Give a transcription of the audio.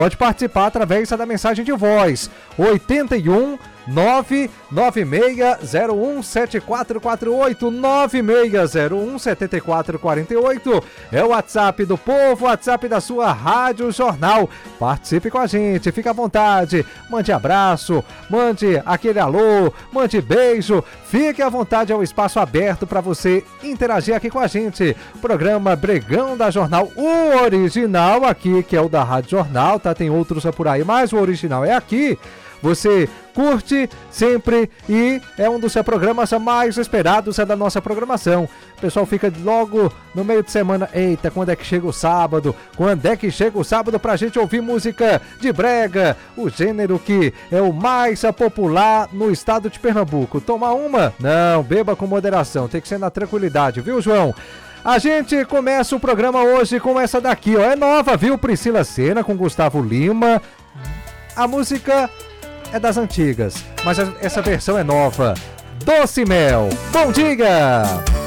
Pode participar através da mensagem de voz 81 996017448 96017448 é o WhatsApp do povo, WhatsApp da sua Rádio Jornal. Participe com a gente, fique à vontade, mande abraço, mande aquele alô, mande beijo, fique à vontade, é um espaço aberto para você interagir aqui com a gente. Programa Bregão da Jornal, o original aqui, que é o da Rádio Jornal, tá? Tem outros por aí, mas o original é aqui. Você curte sempre e é um dos programas mais esperados da nossa programação. O pessoal fica logo no meio de semana. Eita, quando é que chega o sábado? Quando é que chega o sábado pra gente ouvir música de brega? O gênero que é o mais popular no estado de Pernambuco. Tomar uma? Não, beba com moderação. Tem que ser na tranquilidade, viu, João? A gente começa o programa hoje com essa daqui, ó. É nova, viu? Priscila Senna com Gustavo Lima. A música é das antigas, mas essa versão é nova. Doce Mel. Bom dia!